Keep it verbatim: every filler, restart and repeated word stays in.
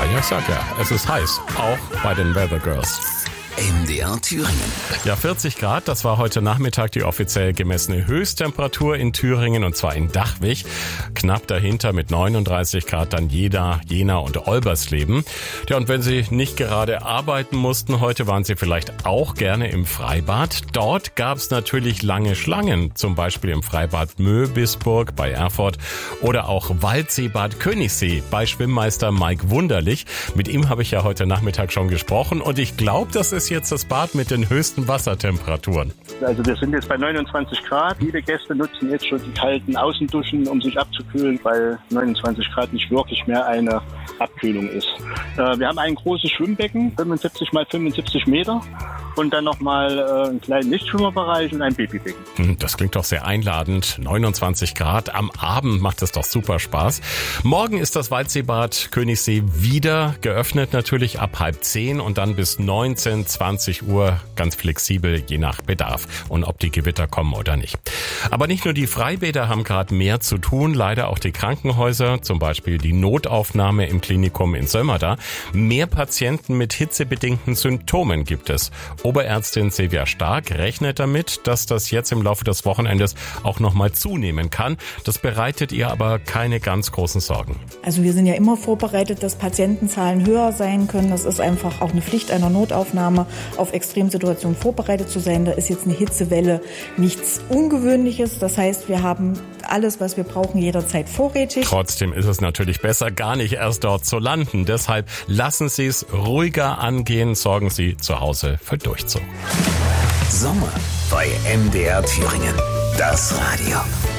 ja, ich sag ja, es ist heiß, auch bei den Weather Girls. M D R Thüringen. Ja, vierzig Grad, das war heute Nachmittag die offiziell gemessene Höchsttemperatur in Thüringen, und zwar in Dachwig. Knapp dahinter mit neununddreißig Grad dann Jena, Jena und Olbersleben. Ja, und wenn Sie nicht gerade arbeiten mussten heute, waren Sie vielleicht auch gerne im Freibad. Dort gab es natürlich lange Schlangen, zum Beispiel im Freibad Möbisburg bei Erfurt oder auch Waldseebad Königssee bei Schwimmmeister Mike Wunderlich. Mit ihm habe ich ja heute Nachmittag schon gesprochen, und ich glaube, das ist jetzt das Bad mit den höchsten Wassertemperaturen. Also wir sind jetzt bei neunundzwanzig Grad. Viele Gäste nutzen jetzt schon die kalten Außenduschen, um sich abzukühlen, weil neunundzwanzig Grad nicht wirklich mehr eine Abkühlung ist. Äh, wir haben ein großes Schwimmbecken, fünfundsiebzig mal fünfundsiebzig Meter, und dann nochmal äh, einen kleinen Nichtschwimmerbereich und ein Babybecken. Das klingt doch sehr einladend. neunundzwanzig Grad. Am Abend macht es doch super Spaß. Morgen ist das Waldseebad Königssee wieder geöffnet, natürlich ab halb zehn und dann bis neunzehn, zwanzig Uhr, ganz flexibel, je nach Bedarf und ob die Gewitter kommen oder nicht. Aber nicht nur die Freibäder haben gerade mehr zu tun, leider auch die Krankenhäuser, zum Beispiel die Notaufnahme im Klinikum in Sömmerda. Mehr Patienten mit hitzebedingten Symptomen gibt es. Oberärztin Silvia Stark rechnet damit, dass das jetzt im Laufe des Wochenendes auch nochmal zunehmen kann. Das bereitet ihr aber keine ganz großen Sorgen. Also wir sind ja immer vorbereitet, dass Patientenzahlen höher sein können. Das ist einfach auch eine Pflicht einer Notaufnahme, auf Extremsituationen vorbereitet zu sein. Da ist jetzt eine Hitzewelle nichts Ungewöhnliches. Das heißt, wir haben alles, was wir brauchen, jederzeit vorrätig. Trotzdem ist es natürlich besser, gar nicht erst dort zu landen. Deshalb lassen Sie es ruhiger angehen, sorgen Sie zu Hause für Durchzug. Sommer bei M D R Thüringen. Das Radio.